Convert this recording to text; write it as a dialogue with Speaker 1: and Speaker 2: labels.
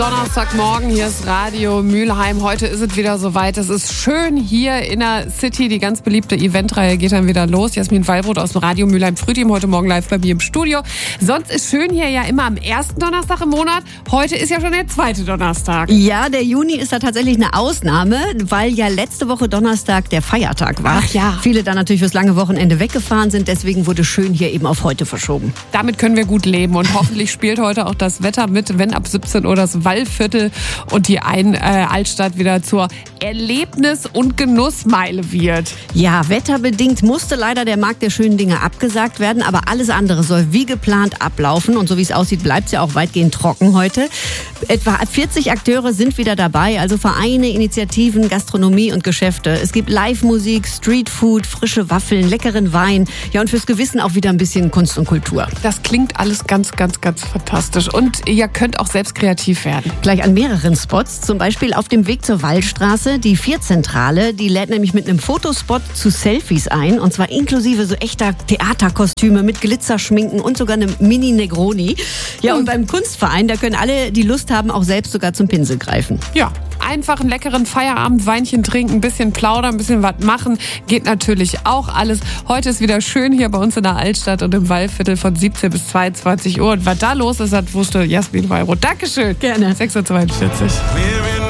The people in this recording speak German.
Speaker 1: Donnerstagmorgen, hier ist Radio Mülheim. Heute ist es wieder soweit. Es ist schön hier in der City. Die ganz beliebte Eventreihe geht dann wieder los. Jasmin Wallbrot aus dem Radio Mülheim Frühteam heute Morgen live bei mir im Studio. Sonst ist schön hier ja immer am ersten Donnerstag im Monat. Heute ist ja schon der zweite Donnerstag.
Speaker 2: Ja, der Juni ist da tatsächlich eine Ausnahme, weil ja letzte Woche Donnerstag der Feiertag war.
Speaker 1: Ach ja.
Speaker 2: Viele dann natürlich fürs lange Wochenende weggefahren sind. Deswegen wurde schön hier eben auf heute verschoben.
Speaker 1: Damit können wir gut leben und hoffentlich spielt heute auch das Wetter mit, wenn ab 17 Uhr das Wallviertel und die Altstadt wieder zur Erlebnis- und Genussmeile wird.
Speaker 2: Ja, wetterbedingt musste leider der Markt der schönen Dinge abgesagt werden, aber alles andere soll wie geplant ablaufen und so wie es aussieht, bleibt es ja auch weitgehend trocken heute. Etwa 40 Akteure sind wieder dabei, also Vereine, Initiativen, Gastronomie und Geschäfte. Es gibt Live-Musik, Streetfood, frische Waffeln, leckeren Wein, ja und fürs Gewissen auch wieder ein bisschen Kunst und Kultur.
Speaker 1: Das klingt alles ganz, ganz, ganz fantastisch und ihr könnt auch selbst kreativ werden.
Speaker 2: Gleich an mehreren Spots, zum Beispiel auf dem Weg zur Wallstraße. Die 4-Zentrale, die lädt nämlich mit einem Fotospot zu Selfies ein. Und zwar inklusive so echter Theaterkostüme mit Glitzerschminken und sogar einem Mini-Negroni. Ja, und beim Kunstverein, da können alle, die Lust haben, auch selbst sogar zum Pinsel greifen.
Speaker 1: Ja, einfach einen leckeren Feierabend, Weinchen trinken, ein bisschen plaudern, ein bisschen was machen. Geht natürlich auch alles. Heute ist wieder schön hier bei uns in der Altstadt und im Wallviertel von 17 bis 22 Uhr. Und was da los ist, das wusste Jasmin Wallbrot. Dankeschön.
Speaker 2: Gerne.
Speaker 1: 6:42 Uhr.